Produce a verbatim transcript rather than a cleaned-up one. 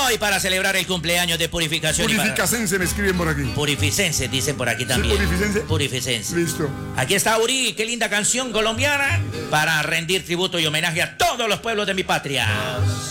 Hoy para celebrar el cumpleaños de Purificación. Purificacense me escriben por aquí. Purificense, dicen por aquí también. ¿Sí, purificense? Purificense. Listo. Aquí está Uri, qué linda canción colombiana para rendir tributo y homenaje a todos los pueblos de mi patria.